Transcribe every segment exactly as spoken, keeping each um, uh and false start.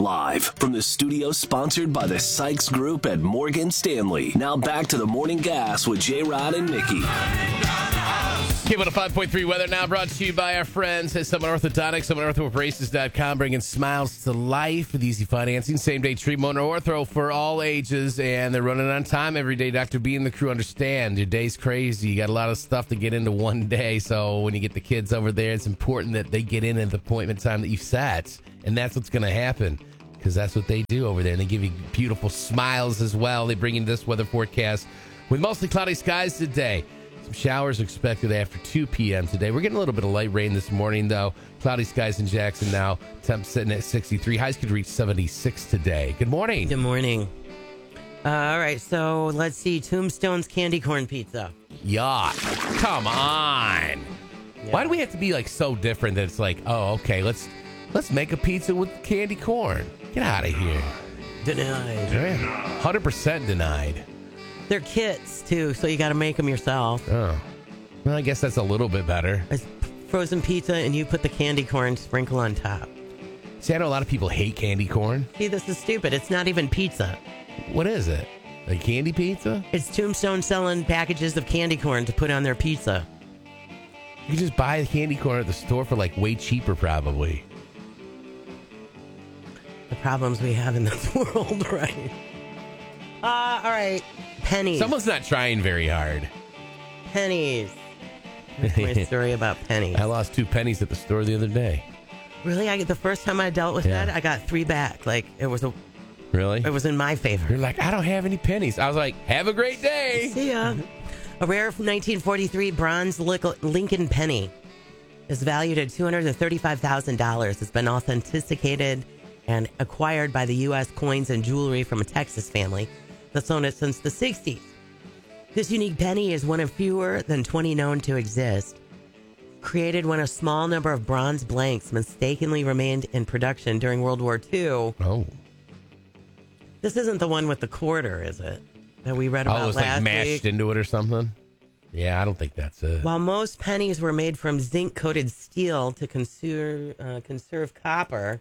Live from the studio sponsored by the Sykes Group at Morgan Stanley. Now back to the Morning Gas with J-Rod and Nikki. K one oh five point three weather now brought to you by our friends at Summit Orthodontics, summit ortho braces dot com, bringing smiles to life with easy financing, same-day treatment, ortho for all ages, and they're running on time every day. Doctor B and the crew understand your day's crazy. You got a lot of stuff to get into one day, so when you get the kids over there, it's important that they get in at the appointment time that you set, and that's what's going to happen, because that's what they do over there, and they give you beautiful smiles as well. They bring in this weather forecast with mostly cloudy skies today. Some showers expected after two p.m. today. We're getting a little bit of light rain this morning, though. Cloudy skies in Jackson now. Temps sitting at sixty-three. Highs could reach seventy-six today. Good morning. Good morning. Uh, all right, so let's see. Tombstone's candy corn pizza. Yuck. Come on. Yeah. Why do we have to be like so different that it's like, oh, okay, let's let's make a pizza with candy corn. Get out of here. Denied. one hundred percent denied. They're kits, too, so you got to make them yourself. Oh. Well, I guess that's a little bit better. It's frozen pizza, and you put the candy corn sprinkle on top. See, I know a lot of people hate candy corn. See, this is stupid. It's not even pizza. What is it? Like candy pizza? It's Tombstone selling packages of candy corn to put on their pizza. You can just buy the candy corn at the store for like way cheaper, probably. The problems we have in this world, right? Uh, all right. Pennies. Someone's not trying very hard. Pennies. Here's my story about pennies. I lost two pennies at the store the other day. Really? I the first time I dealt with Yeah. that, I got three back. Like it was a, Really? it was in my favor. You're like, I don't have any pennies. I was like, have a great day. See ya. A rare nineteen forty-three bronze Lincoln penny is valued at two hundred thirty-five thousand dollars. It's been authenticated and acquired by the U S Coins and Jewelry from a Texas family that's owned it since the sixties. This unique penny is one of fewer than twenty known to exist. Created when a small number of bronze blanks mistakenly remained in production during World War Two. Oh. This isn't the one with the quarter, is it? That we read about Oh, it was last like mashed week? into it or something? Yeah, I don't think that's it. While most pennies were made from zinc-coated steel to conserve, uh, conserve copper,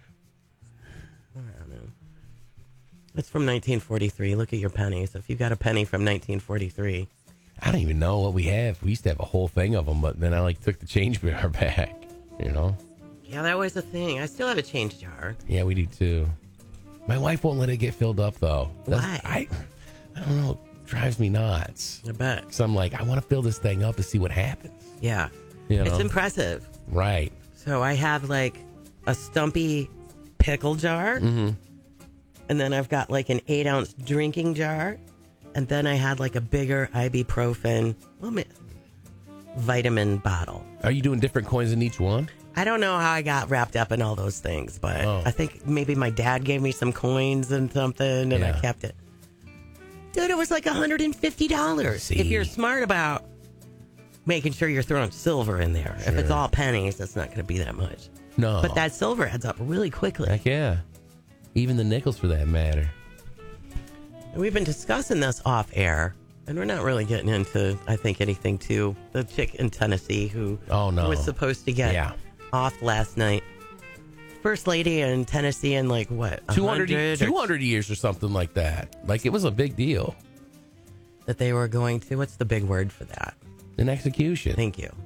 I don't know. It's from nineteen forty-three. Look at your pennies. If you got a penny from nineteen forty-three. I don't even know what we have. We used to have a whole thing of them, but then I like took the change jar back, you know? Yeah, that was a thing. I still have a change jar. Yeah, we do too. My wife won't let it get filled up, though. That's- Why? I, I don't know. It drives me nuts. I bet. So I'm like, I want to fill this thing up to see what happens. Yeah. You It's know? impressive. Right. So I have like a stumpy pickle jar. Mm-hmm. And then I've got like an eight ounce drinking jar. And then I had like a bigger ibuprofen well, ma- vitamin bottle. Are you doing different coins in each one? I don't know how I got wrapped up in all those things, but Oh. I think maybe my dad gave me some coins and something, and Yeah. I kept it. Dude, it was like one hundred fifty dollars. See. If you're smart about making sure you're throwing silver in there. If it's Sure. all pennies, that's not going to be that much. No. But that silver adds up really quickly. Heck yeah. Even the nickels for that matter. And we've been discussing this off air, and we're not really getting into, I think, anything too. The chick in Tennessee who Oh, no. was supposed to get Yeah. off last night. First lady in Tennessee in like what? two hundred, one hundred or two hundred years or something like that. Like it was a big deal. that they were going to. What's the big word for that? An execution. Thank you.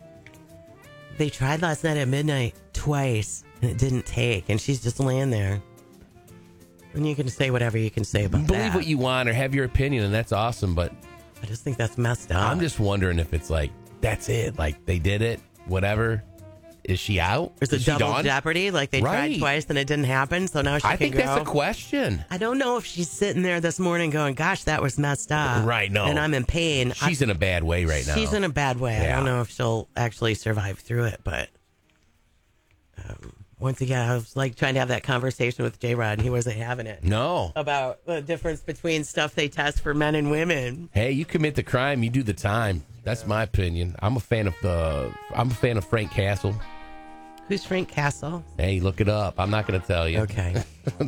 They tried last night at midnight twice, and it didn't take. And she's just laying there. And you can say whatever you can say about Believe that. what you want or have your opinion, and that's awesome. But I just think that's messed up. I'm just wondering if it's like, that's it. Like they did it, whatever. Is she out? Is it Is she double done? jeopardy? Like they Right. tried twice and it didn't happen, so now she I can think go. that's a question. I don't know if she's sitting there this morning going, "Gosh, that was messed up." Right, no. And I'm in pain. She's I, in a bad way right now. She's in a bad way. I Yeah. don't know if she'll actually survive through it, but um, once again, I was like trying to have that conversation with J-Rod, and he wasn't having it. No. About the difference between stuff they test for men and women. Hey, you commit the crime, you do the time. That's my opinion. I'm a fan of the. I'm a fan of Frank Castle. Who's Frank Castle? Hey, look it up. I'm not going to tell you. Okay.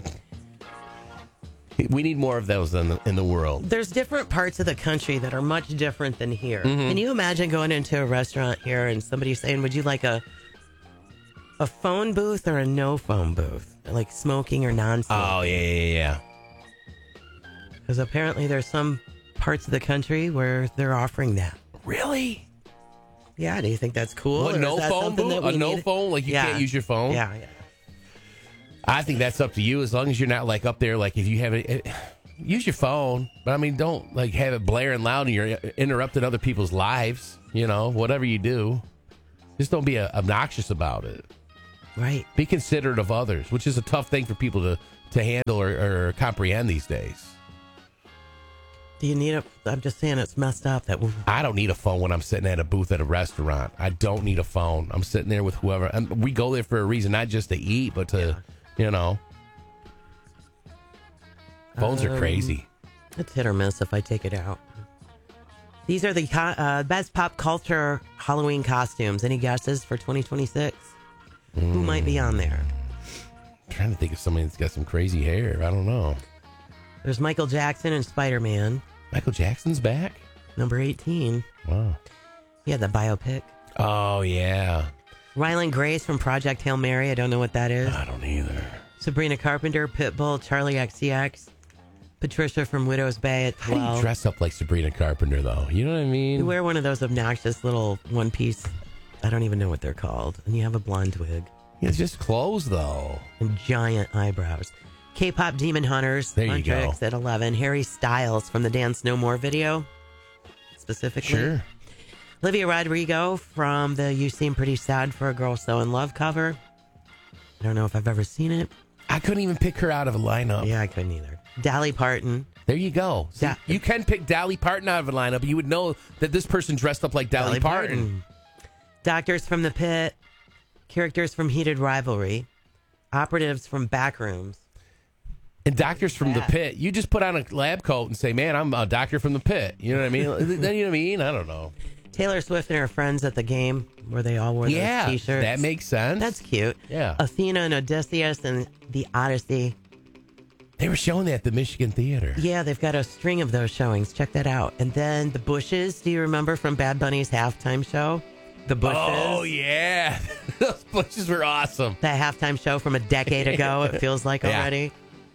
We need more of those in the, in the world. There's different parts of the country that are much different than here. Mm-hmm. Can you imagine going into a restaurant here and somebody saying, "Would you like a a phone booth or a no phone booth, like smoking or non-smoking. Oh, yeah, yeah, yeah. Because apparently there's some parts of the country where they're offering that. Really? Yeah, do you think that's cool? Well, a no phone booth? A no phone? Like you yeah. can't use your phone? Yeah, yeah. I think that's up to you as long as you're not like up there, like if you have it, it use your phone. But I mean, don't like have it blaring loud and you're interrupting other people's lives, you know, whatever you do. Just don't be uh, obnoxious about it. Right. Be considerate of others, which is a tough thing for people to, to handle or, or comprehend these days. Do you need a... I'm just saying it's messed up. That I don't need a phone when I'm sitting at a booth at a restaurant. I don't need a phone. I'm sitting there with whoever. And we go there for a reason, not just to eat, but to, yeah. you know. Phones um, are crazy. It's hit or miss if I take it out. These are the uh, best pop culture Halloween costumes. Any guesses for twenty twenty-six? Mm. Who might be on there? I'm trying to think of somebody that's got some crazy hair. I don't know. There's Michael Jackson and Spider-Man. Michael Jackson's back? Number eighteen. Wow. Yeah, the biopic. Oh, yeah. Ryland Grace from Project Hail Mary. I don't know what that is. I don't either. Sabrina Carpenter, Pitbull, Charlie X C X. Patricia from Widow's Bay at twelve. How do you dress up like Sabrina Carpenter, though? You know what I mean? You wear one of those obnoxious little one-piece, I don't even know what they're called, and you have a blonde wig. It's just clothes, though. And giant eyebrows. K-pop Demon Hunters. There you go. At eleven. Harry Styles from the Dance No More video, specifically. Sure. Olivia Rodrigo from the You Seem Pretty Sad for a Girl So in Love cover. I don't know if I've ever seen it. I couldn't even pick her out of a lineup. Yeah, I couldn't either. Dolly Parton. There you go. See, da- you can pick Dolly Parton out of a lineup. You would know that this person dressed up like Dolly, Dolly Parton. Parton. Doctors from the Pit. Characters from Heated Rivalry. Operatives from Backrooms. And Doctors from the Pit. You just put on a lab coat and say, man, I'm a doctor from the pit. You know what I mean? You know what I mean? I don't know. Taylor Swift and her friends at the game where they all wore yeah, those t-shirts. That makes sense. That's cute. Yeah. Athena and Odysseus and the Odyssey. They were showing that at the Michigan Theater. Yeah, they've got a string of those showings. Check that out. And then the Bushes. Do you remember from Bad Bunny's halftime show? The Bushes. Oh, yeah. Those Bushes were awesome. That halftime show from a decade ago, it feels like yeah. already.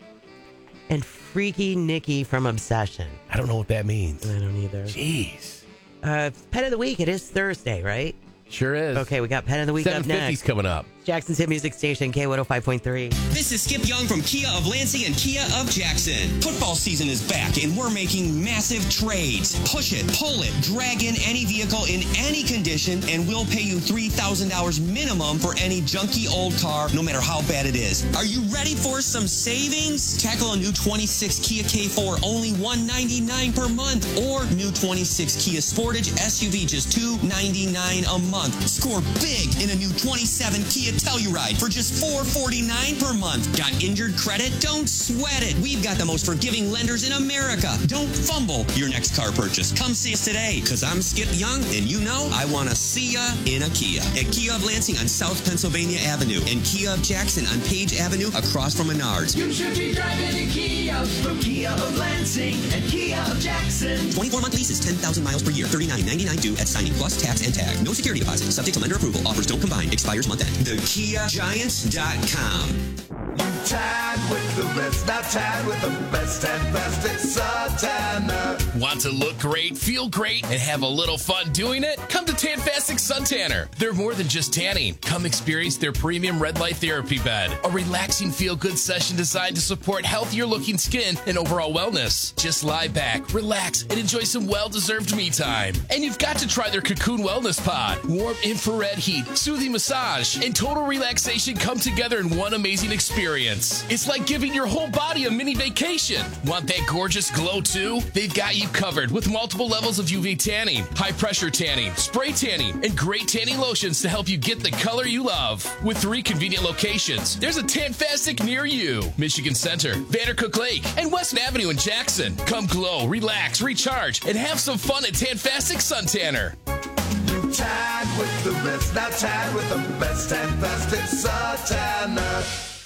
And Freaky Nikki from Obsession. I don't know what that means. I don't either. Jeez. Uh, Pet of the Week. It is Thursday, right? Sure is. Okay, we got Pet of the Week up next. seven fifty's coming up. Jackson's Hit Music Station, K one oh five point three. This is Skip Young from Kia of Lansing and Kia of Jackson. Football season is back, and we're making massive trades. Push it, pull it, drag in any vehicle in any condition, and we'll pay you three thousand dollars minimum for any junky old car, no matter how bad it is. Are you ready for some savings? Tackle a new twenty-six Kia K four, only one hundred ninety-nine dollars per month, or new twenty-six Kia Sportage S U V, just two hundred ninety-nine dollars a month. Score big in a new twenty-seven Kia Telluride for just four hundred forty-nine dollars per month. Got injured credit? Don't sweat it. We've got the most forgiving lenders in America. Don't fumble your next car purchase. Come see us today, because I'm Skip Young, and you know I want to see ya in a Kia. At Kia of Lansing on South Pennsylvania Avenue, and Kia of Jackson on Page Avenue across from Menards. You should be driving a Kia from Kia of Lansing and Kia of Jackson. twenty-four month leases, ten thousand miles per year, thirty-nine ninety-nine due at signing, plus tax and tag. No security deposit. Subject to lender approval. Offers don't combine. Expires month end. The Kia Giants dot com. You tied with the best, not tied with the best and plastic Santana. Want to look great, feel great, and have a little fun doing it? Come to Tantastic Sun Tanner. They're more than just tanning. Come experience their premium red light therapy bed, a relaxing feel-good session designed to support healthier-looking skin and overall wellness. Just lie back, relax, and enjoy some well-deserved me time. And you've got to try their Cocoon Wellness Pod. Warm infrared heat, soothing massage, and total relaxation come together in one amazing experience. It's like giving your whole body a mini vacation. Want that gorgeous glow too? They've got you covered with multiple levels of U V tanning, high pressure tanning, spray tanning, and great tanning lotions to help you get the color you love. With three convenient locations, there's a Tantastic near you. Michigan Center, Vandercook Lake, and West Avenue in Jackson. Come glow, relax, recharge, and have some fun at Tantastic Sun Tanner. You tied with the best, not tied with the best and plastic Santana.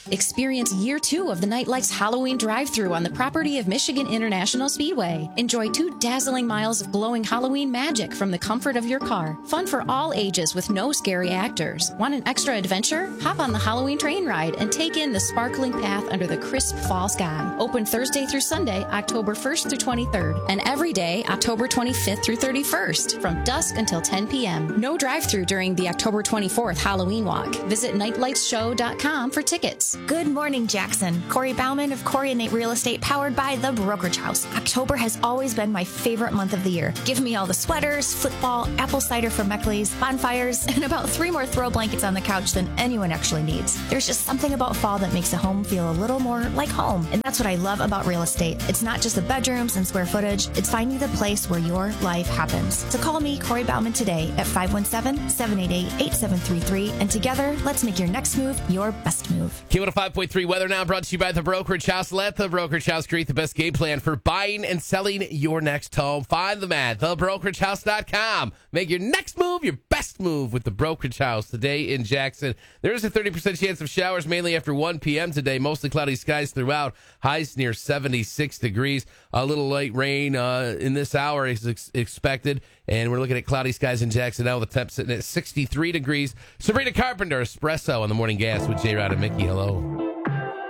Experience year two of the Nightlights Halloween drive-thru on the property of Michigan International Speedway. Enjoy two dazzling miles of glowing Halloween magic from the comfort of your car. Fun for all ages with no scary actors. Want an extra adventure? Hop on the Halloween train ride and take in the sparkling path under the crisp fall sky. Open Thursday through Sunday, October first through twenty-third, and every day, October twenty-fifth through thirty-first, from dusk until ten p.m. No drive-thru during the October twenty-fourth Halloween walk. Visit nightlights show dot com for tickets. Good morning, Jackson. Corey Bauman of Corey and Nate Real Estate, powered by The Brokerage House. October has always been my favorite month of the year. Give me all the sweaters, football, apple cider from Meckley's, bonfires, and about three more throw blankets on the couch than anyone actually needs. There's just something about fall that makes a home feel a little more like home, and that's what I love about real estate. It's not just the bedrooms and square footage, it's finding the place where your life happens. So call me, Corey Bauman, today at five one seven, seven eight eight, eight seven three three, and together, let's make your next move your best move. K one oh five point three weather now brought to you by The Brokerage House. Let The Brokerage House create the best game plan for buying and selling your next home. Find them at the brokerage house dot com. Make your next move your best move with The Brokerage House. Today in Jackson, there is a thirty percent chance of showers mainly after one p.m. today. Mostly cloudy skies throughout. Highs near seventy-six degrees. A little light rain uh, in this hour is ex- expected. And we're looking at cloudy skies in Jackson now with the temp sitting at sixty-three degrees. Sabrina Carpenter, Espresso on the Morning Gas with J. Rod and Mickey. Hello.